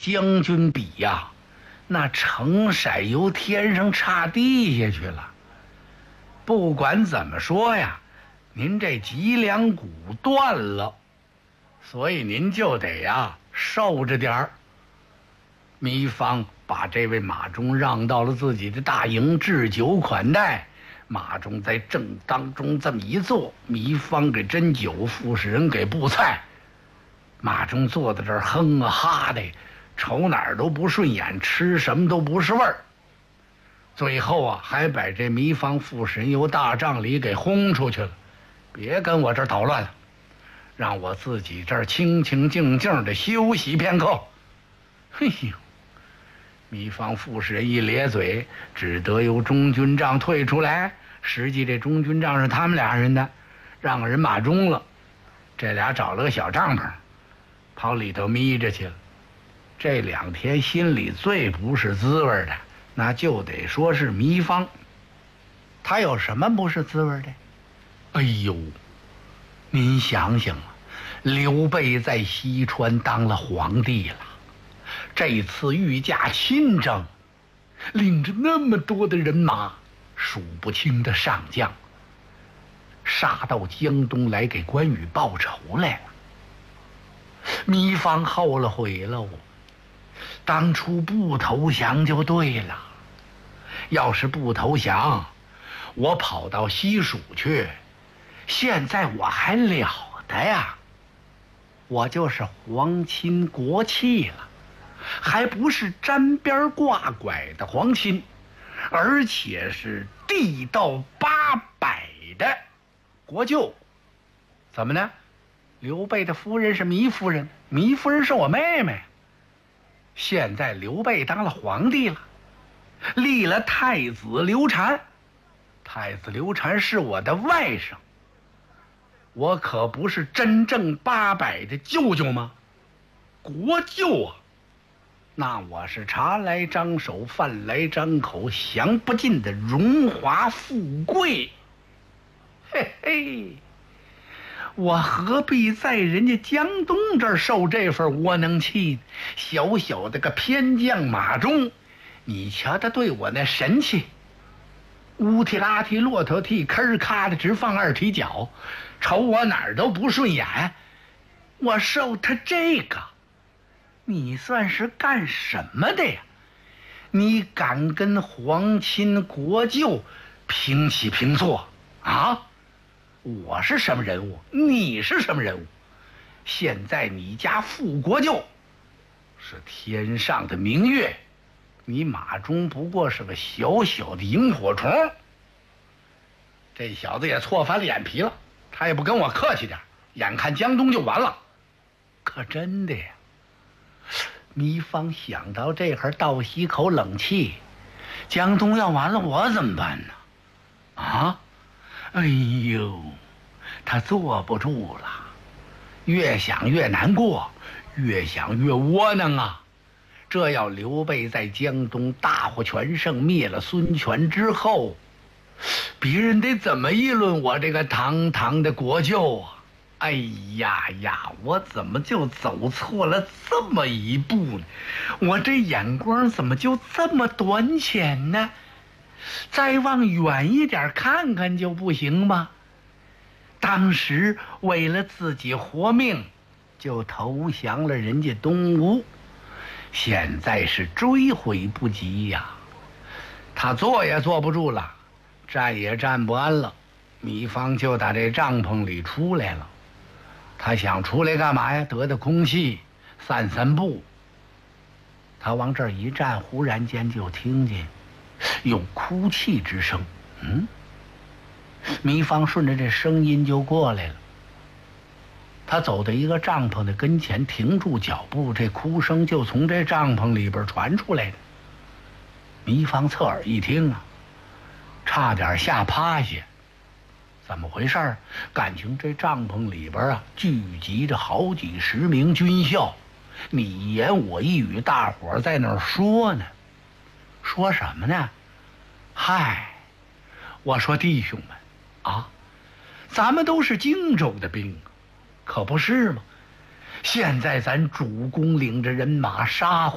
将军比呀，那成色由天上差地下去了。不管怎么说呀，您这脊梁骨断了，所以您就得呀受着点儿。糜芳把这位马忠让到了自己的大营置酒款待。马忠在正当中这么一坐，糜芳给斟酒，傅士仁给布菜。马忠坐在这儿哼啊哈的，瞅哪儿都不顺眼，吃什么都不是味儿。最后啊，还把这糜芳、傅士仁由大帐里给轰出去了。别跟我这儿捣乱了，让我自己这儿清清静静的休息片刻。嘿呦！糜芳、傅士仁一咧嘴，只得由中军帐退出来。实际这中军帐是他们俩人的，让人马忠了。这俩找了个小帐篷，跑里头眯着去了。这2天心里最不是滋味的，那就得说是糜芳。他有什么不是滋味的？哎呦，您想想啊，刘备在西川当了皇帝了，这次御驾亲征，领着那么多的人马，数不清的上将，杀到江东来给关羽报仇来了。糜芳后了悔喽，当初不投降就对了。要是不投降，我跑到西蜀去，现在我还了得呀？我就是皇亲国戚了，还不是沾边挂拐的皇亲，而且是地道800的国舅。怎么呢？刘备的夫人是糜夫人，糜夫人是我妹妹。现在刘备当了皇帝了，立了太子刘禅，太子刘禅是我的外甥，我可不是真正800的舅舅吗？国舅啊，那我是茶来张手，饭来张口，享不尽的荣华富贵。嘿嘿，我何必在人家江东这儿受这份窝囊气？小小的个偏将马忠，你瞧他对我那神气，乌踢拉踢骆驼踢，吭咔的直放2踢脚，瞅我哪儿都不顺眼。我受他这个，你算是干什么的呀？你敢跟皇亲国舅平起平坐啊？我是什么人物？你是什么人物？现在你家副国舅是天上的明月，你马忠不过是个小小的萤火虫。这小子也错翻了眼皮了，他也不跟我客气点，眼看江东就完了。可真的呀！糜芳想到这会儿倒吸口冷气，江东要完了，我怎么办呢？啊！哎呦，他坐不住了，越想越难过，越想越窝囊啊！这要刘备在江东大获全胜，灭了孙权之后，别人得怎么议论我这个堂堂的国舅啊？哎呀呀，我怎么就走错了这么一步呢？我这眼光怎么就这么短浅呢？再往远一点看看就不行吗？当时为了自己活命，就投降了人家东吴，现在是追悔不及呀。他坐也坐不住了，站也站不安了。糜芳就打这帐篷里出来了。他想出来干嘛呀？得空气，散散步。他往这儿一站，忽然间就听见有哭泣之声。糜芳顺着这声音就过来了。他走到一个帐篷的跟前，停住脚步，这哭声就从这帐篷里边传出来的。糜芳侧耳一听啊，差点吓趴下。怎么回事？感情这帐篷里边啊，聚集着好几十名军校，你一言我一语，大伙儿在那儿说呢。说什么呢？嗨，我说弟兄们啊，咱们都是荆州的兵，可不是吗？现在咱主公领着人马杀